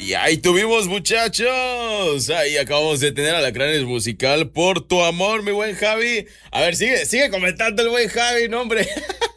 Y ahí tuvimos, muchachos. Ahí acabamos de tener a la Cranes Musical por tu amor, mi buen Javi. A ver, sigue comentando el buen Javi, no, hombre.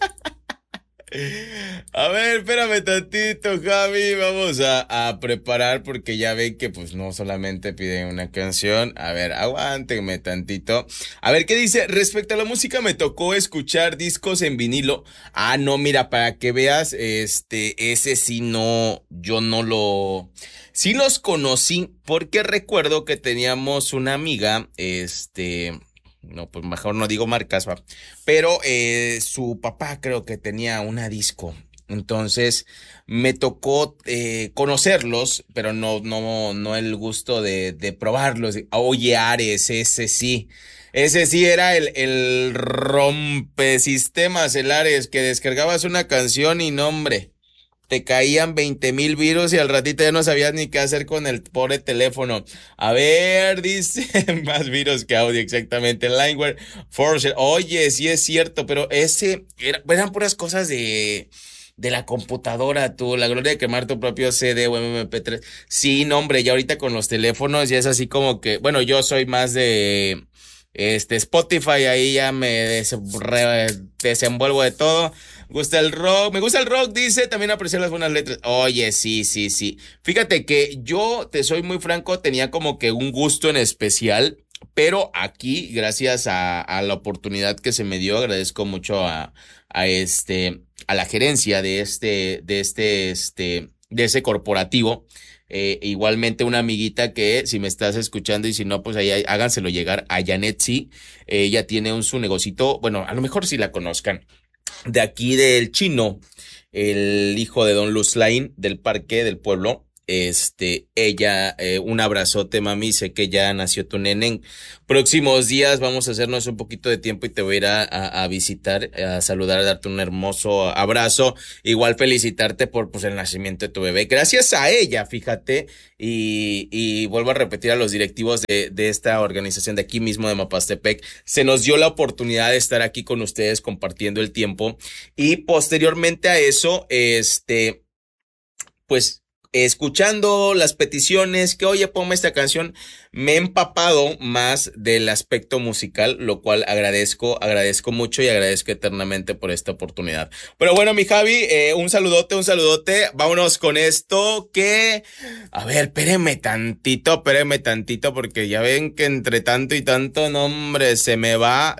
A ver, espérame tantito, Javi. Vamos a preparar porque ya ven que pues no solamente piden una canción. A ver, aguántenme tantito. A ver, ¿qué dice? Respecto a la música, me tocó escuchar discos en vinilo. Ah, no, mira, para que veas, ese sí no, yo no lo... Sí los conocí porque recuerdo que teníamos una amiga, no, pues mejor no digo marcas, va. Pero su papá creo que tenía una disco. Entonces me tocó conocerlos, pero no el gusto de probarlos. Oye, Ares, ese sí. Ese sí era el rompesistemas, el Ares, que descargabas una canción y no, hombre, te caían 20,000 virus y al ratito ya no sabías ni qué hacer con el pobre teléfono. A ver, dice, más virus que audio, exactamente. Lineware, Force. Oye, sí es cierto, pero eran puras cosas de la computadora, tú, la gloria de quemar tu propio CD o MP3. Sí, no, hombre, ya ahorita con los teléfonos ya es así como que, bueno, yo soy más de Spotify, ahí ya desenvuelvo de todo. Me gusta el rock, dice, también aprecio las buenas letras. Oye, sí, sí, sí. Fíjate que yo, te soy muy franco, tenía como que un gusto en especial, pero aquí, gracias a la oportunidad que se me dio, agradezco mucho a la gerencia de ese corporativo. Igualmente una amiguita que si me estás escuchando y si no, pues ahí háganselo llegar a Janet, sí. Ella tiene su negocito, bueno, a lo mejor si la conozcan, de aquí del Chino, el hijo de Don Luzlain del parque del pueblo. Ella, un abrazote, mami, sé que ya nació tu nene. En próximos días vamos a hacernos un poquito de tiempo y te voy a ir a visitar, a saludar, a darte un hermoso abrazo. Igual felicitarte por pues el nacimiento de tu bebé. Gracias a ella, fíjate, y vuelvo a repetir a los directivos de esta organización de aquí mismo de Mapastepec, se nos dio la oportunidad de estar aquí con ustedes compartiendo el tiempo y posteriormente a eso, pues escuchando las peticiones que oye, ponme esta canción, me he empapado más del aspecto musical, lo cual agradezco mucho y agradezco eternamente por esta oportunidad. Pero bueno, mi Javi, un saludote, vámonos con esto que, a ver, espéreme tantito, porque ya ven que entre tanto y tanto, no, hombre, se me va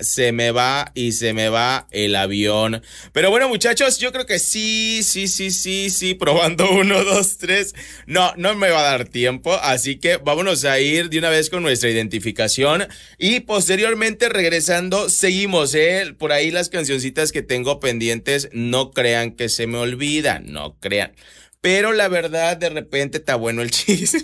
el avión. Pero bueno, muchachos, yo creo que sí, probando 1, 2, 3. No me va a dar tiempo, así que vámonos a ir de una vez con nuestra identificación y posteriormente regresando seguimos, por ahí las cancioncitas que tengo pendientes, no crean que se me olvidan, no crean, pero la verdad de repente está bueno el chisme.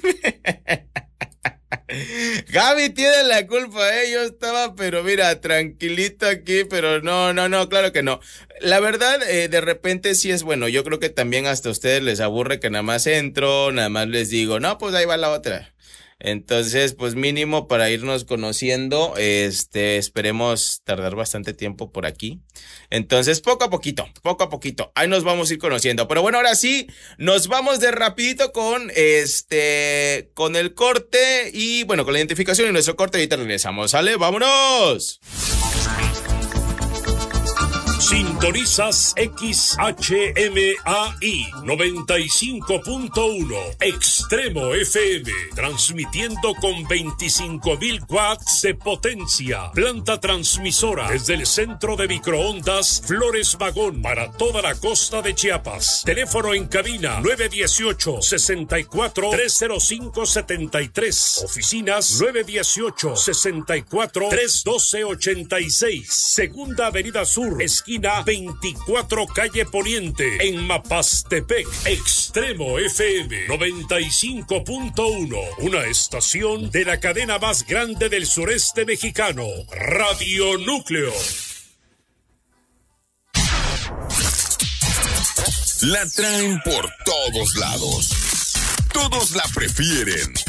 Gaby tiene la culpa, yo estaba, pero mira, tranquilito aquí, pero no, claro que no. La verdad, de repente sí es bueno, yo creo que también hasta a ustedes les aburre que nada más entro, nada más les digo, no, pues ahí va la otra. Entonces, pues mínimo para irnos conociendo, esperemos tardar bastante tiempo por aquí. Entonces, poco a poquito, ahí nos vamos a ir conociendo. Pero bueno, ahora sí, nos vamos de rapidito con con el corte y bueno, con la identificación y nuestro corte, ahorita regresamos, ¿sale? ¡Vámonos! Sintonizas XHMAI 95.1 Extremo FM, transmitiendo con 25,000 watts de potencia. Planta transmisora desde el centro de microondas Flores Magón para toda la costa de Chiapas. Teléfono en cabina 918-64-305-73. Oficinas 918-64-312-86. Segunda Avenida Sur, esquina 24 calle Poniente, en Mapastepec. Extremo FM 95.1, una estación de la cadena más grande del sureste mexicano, Radio Núcleo. La traen por todos lados. Todos la prefieren.